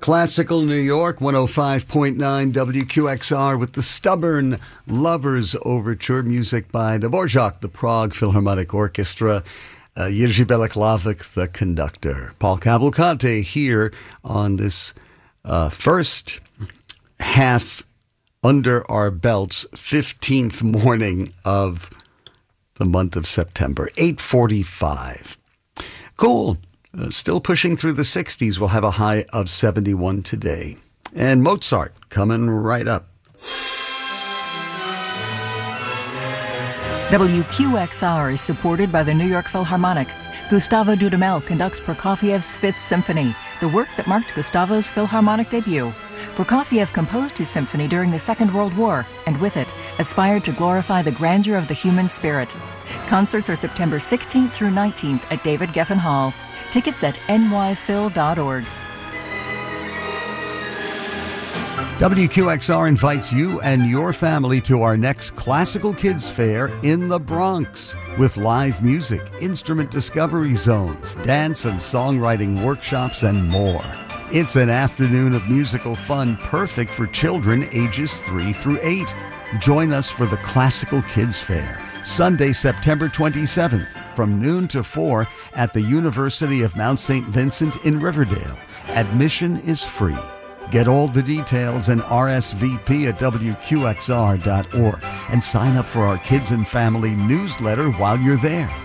Classical New York, 105.9 WQXR with the Stubborn Lovers Overture, music by Dvorak, the Prague Philharmonic Orchestra, Jiří Bělohlávek, the conductor. Paul Cavalcante here on this first half under our belts, 15th morning of the month of September, 8:45. Cool. Still pushing through the 60s. We'll have a high of 71 today. And Mozart coming right up. WQXR is supported by the New York Philharmonic. Gustavo Dudamel conducts Prokofiev's Fifth Symphony, the work that marked Gustavo's Philharmonic debut. Prokofiev composed his symphony during the Second World War, and with it, aspired to glorify the grandeur of the human spirit. Concerts are September 16th through 19th at David Geffen Hall. Tickets at nyphil.org. WQXR invites you and your family to our next Classical Kids Fair in the Bronx with live music, instrument discovery zones, dance and songwriting workshops, and more. It's an afternoon of musical fun perfect for children ages 3 through 8. Join us for the Classical Kids Fair, Sunday, September 27th, from noon to 4 at the University of Mount St. Vincent in Riverdale. Admission is free. Get all the details and RSVP at WQXR.org and sign up for our Kids and Family newsletter while you're there.